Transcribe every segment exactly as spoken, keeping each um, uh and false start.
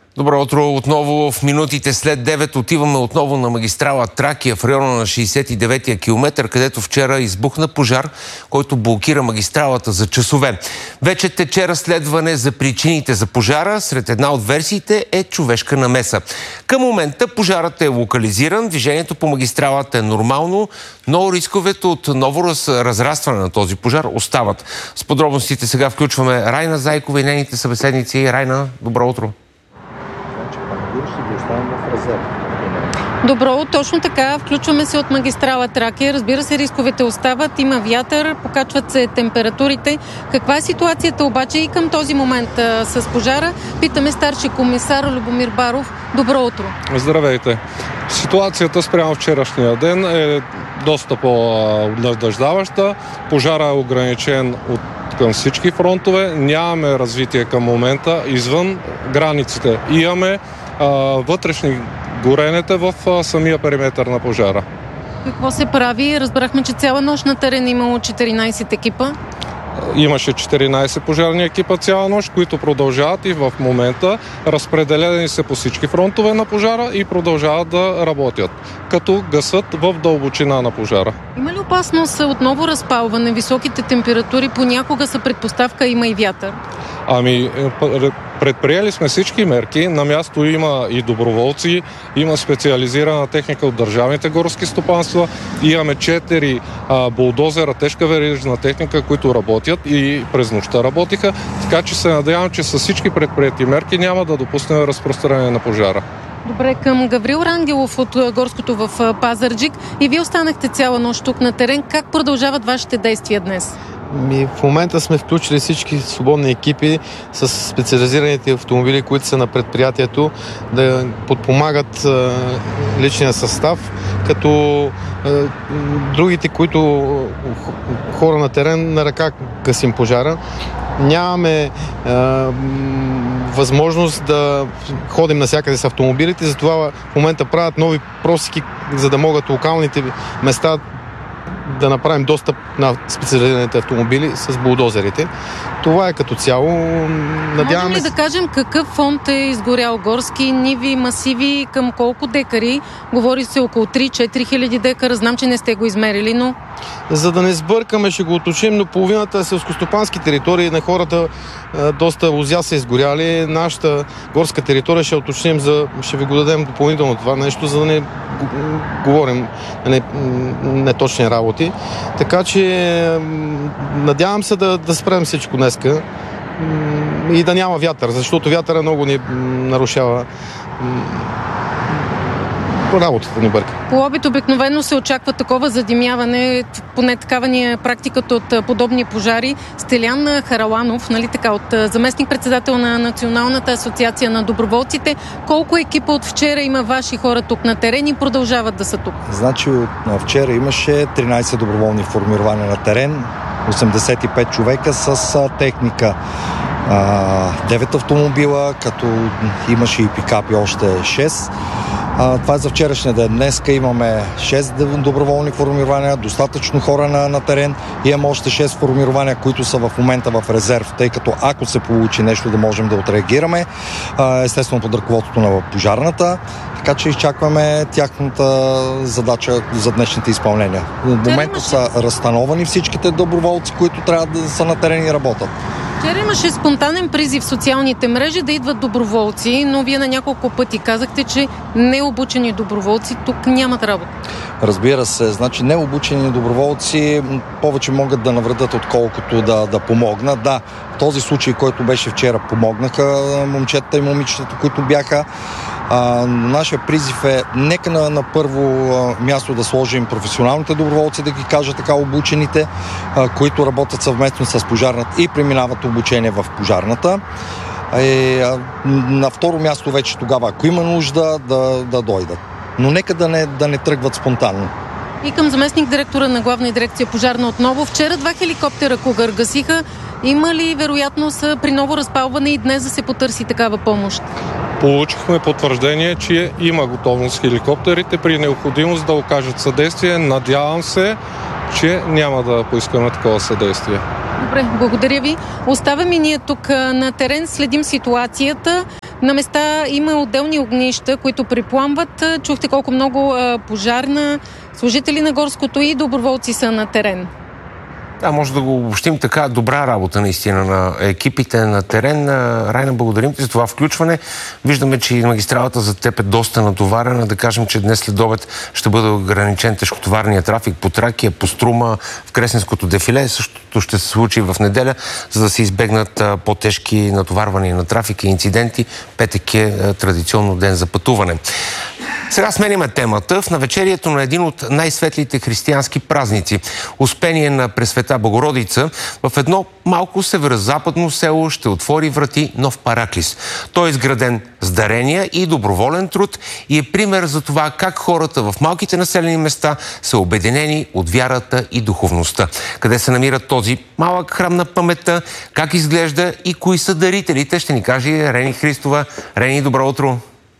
Добро утро. Отново в минутите след девет отиваме отново на магистрала Тракия в района на шейсет и деветия километър, където вчера избухна пожар, който блокира магистралата за часове. Вече тече разследване за причините за пожара. Сред една от версиите е човешка намеса. Към момента пожарът е локализиран, движението по магистралата е нормално, но рисковете от ново раз... разрастване на този пожар остават. С подробностите сега включваме Райна Зайкова и нейните събеседници. Райна, добро утро. Добро, точно така. Включваме се от магистрала Тракия. Разбира се, рисковете остават. Има вятър, покачват се температурите. Каква е ситуацията обаче и към този момент а, с пожара? Питаме старши комисар Любомир Баров. Добро утро. Здравейте. Ситуацията спрямо вчерашния ден е доста по-надъждаваща. Пожара е ограничен от към всички фронтове. Нямаме развитие към момента извън границите. Имаме а, вътрешни горенета в а, самия периметър на пожара. Какво се прави? Разбрахме, че цяла нощ на терен имало четиринайсет екипа. Имаше четиринайсет пожарни екипа цяла нощ, които продължават и в момента разпределени се по всички фронтове на пожара и продължават да работят, като гасат в дълбочина на пожара. Има ли опасност отново разпалване? Високите температури понякога са предпоставка, има и вятър. Ами, предприели сме всички мерки. На място има и доброволци, има специализирана техника от държавните горски стопанства. Имаме четири а, булдозера, тежка верижна техника, които работят и през нощта работиха. Така че се надявам, че с всички предприети мерки няма да допуснем разпространение на пожара. Добре, към Гаврил Рангелов от Горското в Пазарджик. И вие останахте цяла нощ тук на терен. Как продължават вашите действия днес? Ми, в момента сме включили всички свободни екипи с специализираните автомобили, които са на предприятието, да подпомагат а, личния състав, като а, другите, които хора на терен на ръка гасим пожара. Нямаме а, възможност да ходим навсякъде с автомобилите, затова в момента правят нови просеки, за да могат локалните места да направим достъп на специализираните автомобили с булдозерите. Това е като цяло. Надяваме... Можем ли да кажем какъв фонд е изгорял? Горски, ниви, масиви, към колко декари? Говори се около три-четири хиляди декара. Знам, че не сте го измерили, но... За да не сбъркаме, ще го уточним, но половината селскостопански територии на хората доста лозя са изгоряли. Нашата горска територия ще уточним, за... ще ви го дадем допълнително това нещо, за да не говорим не, неточни работи. Така че надявам се да, да спрем всичко днеска и да няма вятър, защото вятъра много ни нарушава работата ни бърка. По опит обикновено се очаква такова задимяване, поне такава ни е практиката от подобни пожари. Стелян Хараланов, нали така, от заместник-председател на Националната асоциация на доброволците. Колко екипа от вчера има ваши хора тук на терен и продължават да са тук? Значи от вчера имаше тринайсет доброволни формирования на терен, осемдесет и пет човека с техника. девет автомобила, като имаше и пикапи още шест. А, това е за вчерашния ден. Днеска имаме шест доброволни формирования, достатъчно хора на, на терен. Имаме още шест формирования, които са в момента в резерв, тъй като ако се получи нещо, да можем да отреагираме. А, естествено под ръководството на пожарната. Така че изчакваме тяхната задача за днешните изпълнения. В момента са разстановани всичките доброволци, които трябва да са на терен и работят. Вчера имаше спонтанен призив в социалните мрежи да идват доброволци, но вие на няколко пъти казахте, че необучени доброволци тук нямат работа. Разбира се, значи необучени доброволци повече могат да навредят, отколкото да, да помогнат. Да, в този случай, който беше вчера, помогнаха момчета и момичетата, които бяха. А, нашия призив е нека на, на първо а, място да сложим професионалните доброволци, да ги кажа така, обучените, а, които работят съвместно с пожарната и преминават обучение в пожарната. Е, а, на второ място вече тогава, ако има нужда, да, да дойдат. Но нека да не, да не тръгват спонтанно. И към заместник директора на главна дирекция пожарна отново. Вчера два хеликоптера Кугър гасиха. Има ли вероятност при ново разпалване и днес да се потърси такава помощ? Получихме потвърждение, че има готовност хеликоптерите при необходимост да окажат съдействие. Надявам се, че няма да поискаме такова съдействие. Добре, благодаря ви. Оставаме ние тук на терен, следим ситуацията. На места има отделни огнища, които припламват. Чухте колко много пожарна, служители на горското и доброволци са на терен. Да, може да го обобщим така. Добра работа наистина на екипите на терен. Райна, благодарим ти за това включване. Виждаме, че и магистралата за теб е доста натоварена. Да кажем, че днес след обед ще бъде ограничен тежкотоварния трафик по Тракия, по Струма, в Кресненското дефиле. Същото ще се случи в неделя, за да се избегнат по-тежки натоварвания на трафика и инциденти. Петък е традиционно ден за пътуване. Сега сменяме темата. В навечерието на един от най-светлите християнски празници, Успение на Пресвета Богородица, в едно малко северозападно село ще отвори врати нов параклис. Той е изграден с дарения и доброволен труд и е пример за това как хората в малките населени места са обединени от вярата и духовността. Къде се намира този малък храм на паметта, как изглежда и кои са дарителите, ще ни каже Рени Христова. Рени, добро утро!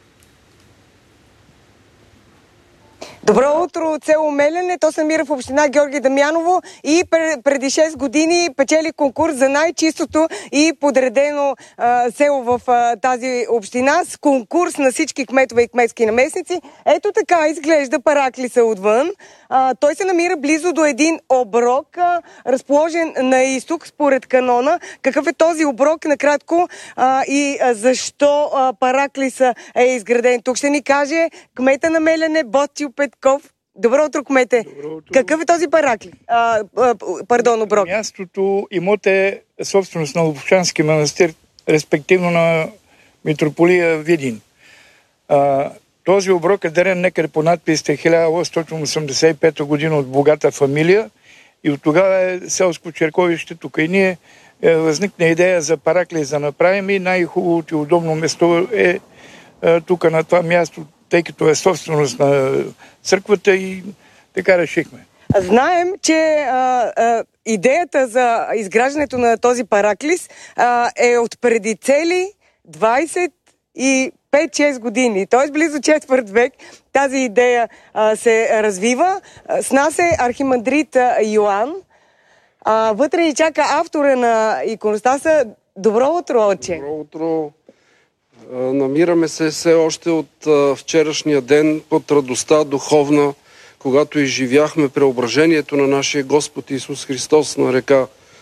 Добро утро от село Мелене. То се намира в община Георги Дамяново и преди шест години печели конкурс за най-чистото и подредено а, село в а, тази община с конкурс на всички кметове и кметски наместници. Ето така изглежда параклиса отвън. А, той се намира близо до един оброк, а, разположен на изток според канона. Какъв е този оброк, накратко, а, и а, защо а, параклиса е изграден? Тук ще ни каже кмета на Мелене Ботил Петков. Добро утро, кмете. Добро утро. Какъв е този параклис? А, а, пардон, оброк. Мястото, имот е собственост на Лопушански манастир, респективно на митрополия Видин. А, този оброк е дарен некъде по надписите хиляда осемстотин осемдесет и пета година от богата фамилия и от тогава е селско черковище тук. И ние е, възникна идея за параклис да направим и най-хубавото и удобно место е, е тук на това място, тъй като е собственост на църквата и така решихме. Знаем, че а, а, идеята за изграждането на този параклис а, е от преди цели двайсет и пет-шест години. Т.е. близо четвърт век тази идея а, се развива. С нас е архимандрит Йоан. А, вътре ни чака автора на иконостаса. Добро утро, отче! Добро утро! Намираме се все още от вчерашния ден под радостта духовна, когато изживяхме преображението на нашия Господ Исус Христос на река,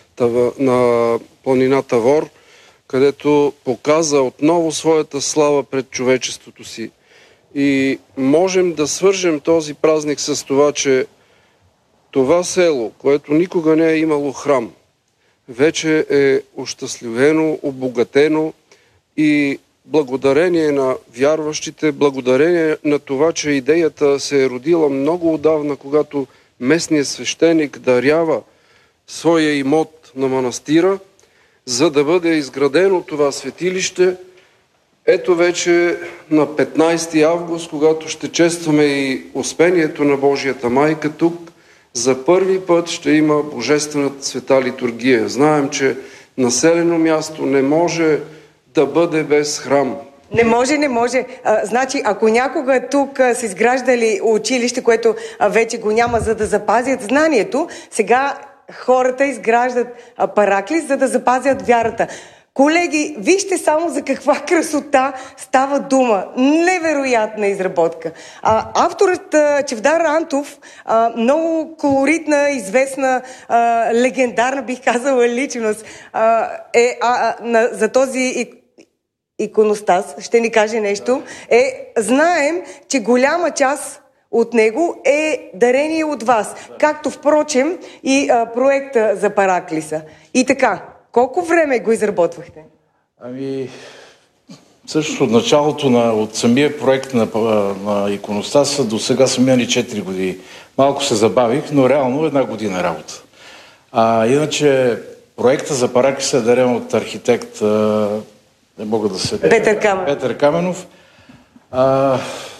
на планина Тавор, където показа отново своята слава пред човечеството си. И можем да свържем този празник с това, че това село, което никога не е имало храм, вече е ощастливено, обогатено и благодарение на вярващите, благодарение на това, че идеята се е родила много отдавна, когато местният свещеник дарява своя имот на манастира, за да бъде изградено това светилище. Ето вече на петнайсети август, когато ще честваме и Успението на Божията майка тук, за първи път ще има Божествената света литургия. Знаем, че населено място не може да бъде без храм. Не може, не може. А, значи, ако някога тук а, са изграждали училище, което а, вече го няма, за да запазят знанието, сега хората изграждат а, параклис, за да запазят вярата. Колеги, вижте само за каква красота става дума. Невероятна изработка. А, авторът а, Чевдар Антов, а, много колоритна, известна, а, легендарна, бих казала, личност, а, е а, а, на, за този иконостас, ще ни каже нещо. Е, знаем, че голяма част от него е дарение от вас. Както, впрочем, и а, проекта за параклиса. И така, колко време го изработвахте? Ами, също от началото на, от самия проект на, на иконостаса до сега са минали четири години. Малко се забавих, но реално една година работа. А иначе проекта за параклиса е дарен от архитект, не мога да се... Петър Каменов. Петър Каменов. А,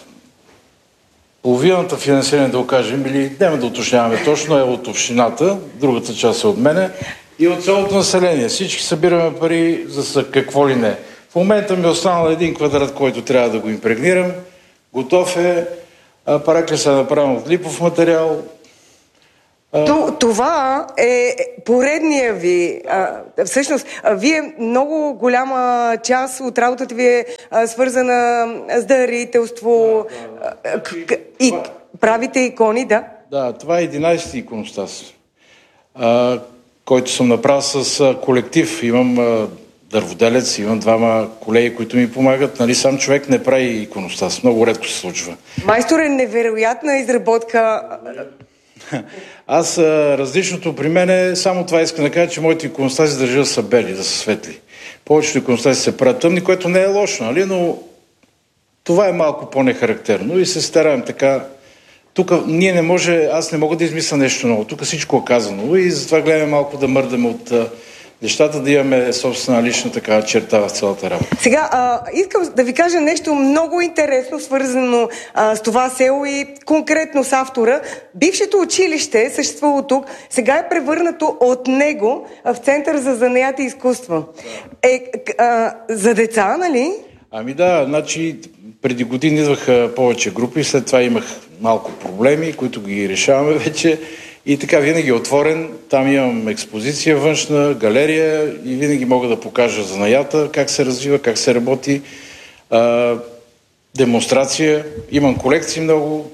половината финансиране, да го кажем, или няма да уточняваме точно, е от общината, другата част е от мене и от цялото население. Всички събираме пари за какво ли не. В момента ми е останал един квадрат, който трябва да го импрегнирам. Готов е. Параклисът е направен от липов материал. Това е поредния ви. А, всъщност, а, вие много голяма част от работата ви е а, свързана с дарителство а, а, и правите икони, да? Да, това е единайсети иконостас, а, който съм направил с а, колектив. Имам а, дърводелец, имам двама колеги, които ми помагат. Нали, сам човек не прави иконостас. Много редко се случва. Майстор е невероятна изработка. Аз а, различното при мен е само това искам да кажа, че моите иконостаси държа да са бели, да са светли. Повечето иконостаси се правят тъмни, което не е лошо, нали? Но това е малко по-нехарактерно и се стараем така. Тук ние не може, аз не мога да измисля нещо ново. Тук всичко е казано и затова гледаме малко да мърдаме от а, нещата, да имаме собствена лична такава черта в цялата работа. Сега, а, искам да ви кажа нещо много интересно, свързано а, с това село и конкретно с автора. Бившето училище, съществувало тук, сега е превърнато от него в Център за занаят и изкуства. Е, а, за деца, нали? Ами да, значи преди години идваха повече групи, след това имах малко проблеми, които ги решаваме вече. И така винаги е отворен, там имам експозиция външна, галерия и винаги мога да покажа занаята, как се развива, как се работи, а, демонстрация, имам колекции много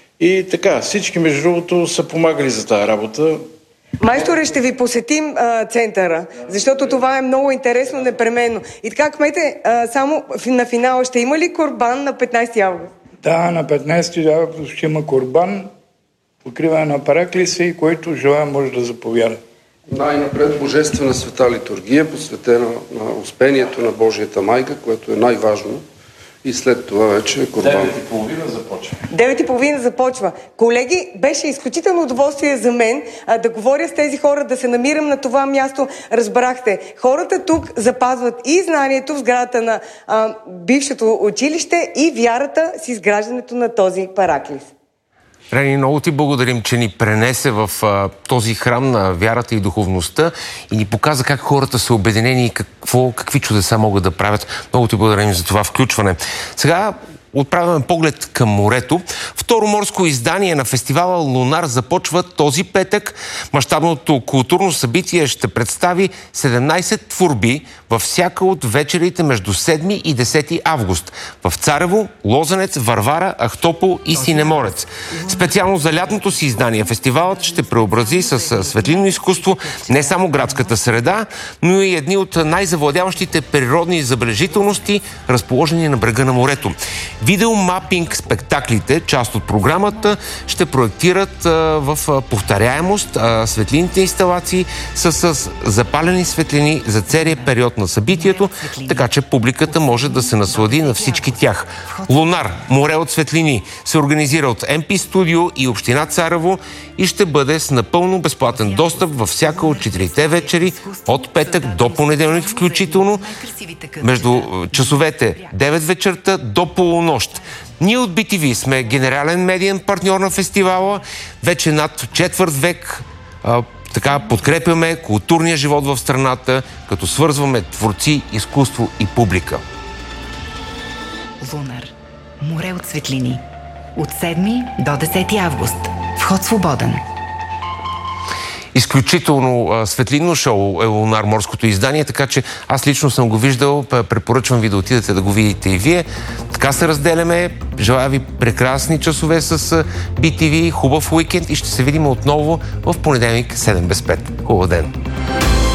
и така, всички между другото са помагали за тази работа. Майсторе, ще ви посетим а, центъра, защото това е много интересно непременно. И така, кмете, а, само на финала ще има ли курбан на петнайсети август? Да, на петнайсети август ще има курбан, покриване на Параклиса и който желая може да заповяда. Най-напред божествена света литургия, посветена на успението на Божията майка, което е най-важно. И след това вече курбан. девет и половина започва. девет и половина започва. Колеги, беше изключително удоволствие за мен а, да говоря с тези хора, да се намирам на това място. Разбрахте, хората тук запазват и знанието в сградата на а, бившето училище и вярата с изграждането на този параклис. Рени, много ти благодарим, че ни пренесе в а, този храм на вярата и духовността и ни показа как хората са обединени и какво, какви чудеса могат да правят. Много ти благодарим за това включване. Сега отправяме поглед към морето. Второ морско издание на фестивала Лунар започва този петък. Мащабното културно събитие ще представи седемнайсет творби във всяка от вечерите между седми и десети август. В Царево, Лозенец, Варвара, Ахтопол и Синеморец. Специално за лятното си издание фестивалът ще преобрази с светлинно изкуство не само градската среда, но и едни от най-завладяващите природни забележителности, разположени на брега на морето. Видеомапинг спектаклите, част от програмата, ще проектират а, в а, повторяемост а, светлинните инсталации с, с запалени светлини за целия период на събитието, така че публиката може да се наслади на всички тях. Лунар, море от светлини, се организира от Ем Пи Студио и Община Царево и ще бъде с напълно безплатен достъп във всяка от четирите вечери от петък до понеделник включително, между часовете девет вечерта до полунощ. Ние от Би Ти Ви сме генерален медиен партньор на фестивала. Вече над четвърт век а, така подкрепяме културния живот в страната, като свързваме творци, изкуство и публика. Лунар. Море от светлини. От седми до десети август. Вход свободен. Изключително а, светлинно шоу е Лунар, морското издание, така че аз лично съм го виждал, препоръчвам ви да отидете да го видите и вие. Така се разделяме. Желая ви прекрасни часове с Би Ти Ви, хубав уикенд и ще се видим отново в понеделник седем без пет. Хубав ден!